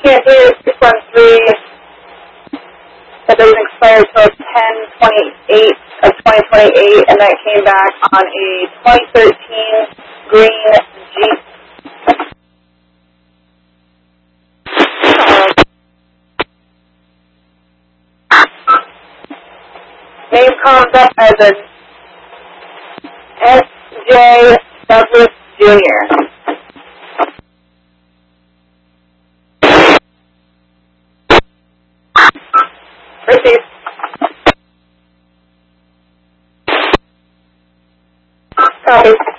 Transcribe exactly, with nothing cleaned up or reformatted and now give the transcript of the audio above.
Can't do six one three. That doesn't expire until ten twenty-eight of twenty twenty-eight, and that came back on a twenty thirteen green Jeep. Name comes up as a S J Douglas Junior Received. Copy.